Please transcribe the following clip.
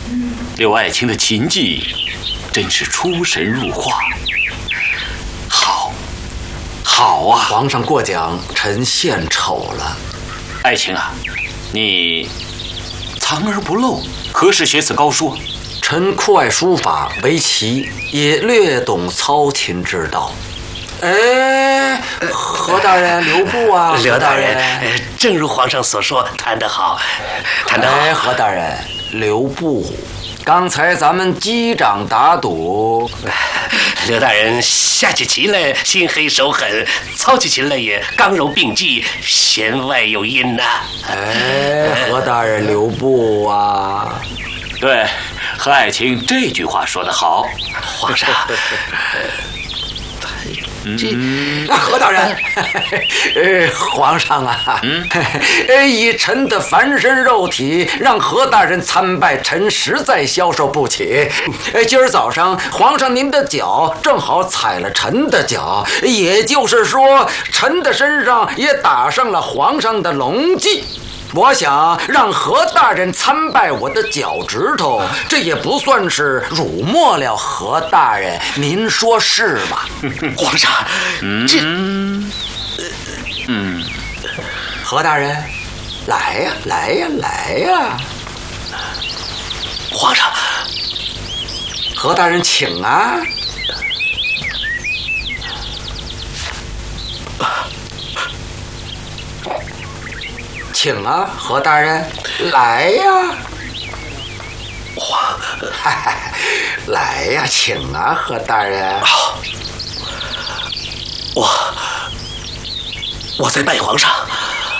刘爱卿的琴技真是出神入化，好啊！ 皇上过奖，臣献丑了。 爱卿啊，你藏而不露，何时学此高书？ 臣酷爱书法、围棋，也略懂操琴之道。哎，何大人，留步啊！ 刘大人，正如皇上所说，弹得好，弹得好。 哎，何大人，留步！刚才咱们击掌打赌， 刘大人下起棋来心黑手狠，操起琴来也刚柔并济，弦外有音呐。 哎，何大人留步啊！ 对，何爱卿这句话说得好， 皇上。 何大人，皇上啊，以臣的凡身肉体让何大人参拜，臣实在消受不起。今儿早上皇上您的脚正好踩了臣的脚，也就是说臣的身上也打上了皇上的龙迹。我想让何大人参拜我的脚趾头，这也不算是辱没了何大人，您说是吧？ 皇上， 何大人，来呀，来呀，来呀！ 皇上， 何大人请啊！请啊，何大人，来呀！来呀，请啊，何大人。 我在拜皇上。